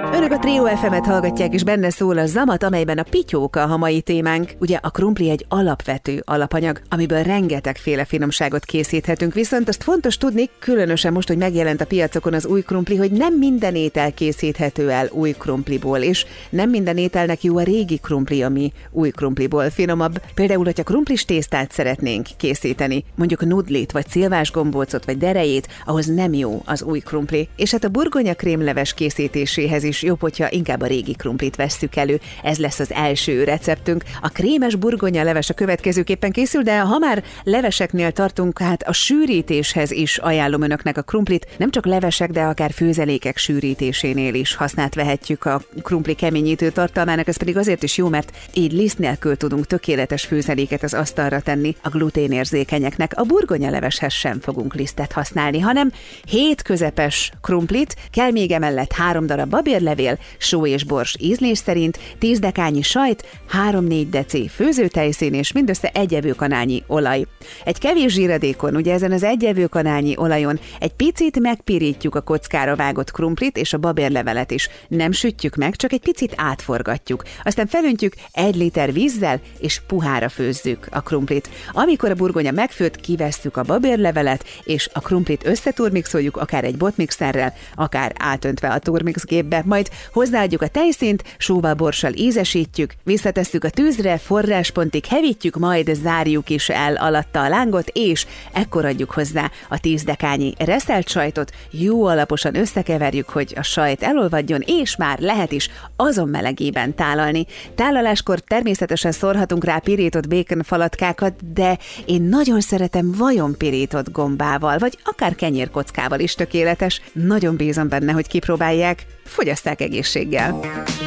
Önök a Trio FM-et hallgatják, és benne szól a Zamat, amelyben a pityóka a mai témánk. Ugye a krumpli egy alapvető alapanyag, amiből rengetegféle finomságot készíthetünk, viszont azt fontos tudni, különösen most, hogy megjelent a piacokon az új krumpli, hogy nem minden étel készíthető el új krumpliból, és nem minden ételnek jó a régi krumpli, ami új krumpliból finomabb. Például, hogyha krumplis tésztát szeretnénk készíteni, mondjuk nudlit, vagy szilvás gombócot, vagy derejét, ahhoz nem jó az új krumpli. És hát a burgonya krémleves készítéséhez is jobb, hogyha inkább a régi krumplit vesszük elő. Ez lesz az első receptünk. A krémes burgonya leves a következőképpen készül, de ha már leveseknél tartunk, hát a sűrítéshez is ajánlom önöknek a krumplit. Nem csak levesek, de akár főzelékek sűrítésénél is használt vehetjük a krumpli keményítő tartalmának, ez pedig azért is jó, mert így liszt nélkül tudunk tökéletes főzeléket az asztalra tenni a gluténérzékenyeknek. A burgonya leveshez sem fogunk lisztet használni, hanem 7 közepes krumplit, kell még emellett 3 darab babérlevél, só és bors ízlés szerint, 10 dekányi sajt, 3-4 deci főzőtejszín és mindössze 1 evőkanálnyi olaj. Egy kevés zsíradékon, ugye ezen az 1 evőkanálnyi olajon egy picit megpirítjuk a kockára vágott krumplit és a babérlevelet is. Nem sütjük meg, csak egy picit átforgatjuk. Aztán felöntjük 1 liter vízzel és puhára főzzük a krumplit. Amikor a burgonya megfőtt, kivesszük a babérlevelet és a krumplit összeturmixoljuk akár egy botmixerrel, akár átöntve a turmixgépbe, majd hozzáadjuk a tejszínt, sóval, borssal ízesítjük, visszatesszük a tűzre, forráspontig hevítjük, majd zárjuk is el alatta a lángot, és ekkor adjuk hozzá a 10 dekányi reszelt sajtot, jó alaposan összekeverjük, hogy a sajt elolvadjon, és már lehet is azon melegében tálalni. Tálaláskor természetesen szórhatunk rá pirított békonfalatkákat, de én nagyon szeretem vajon pirított gombával, vagy akár kenyérkockával is tökéletes. Nagyon bízom benne, hogy kipróbálják, fogyasszák egészséggel.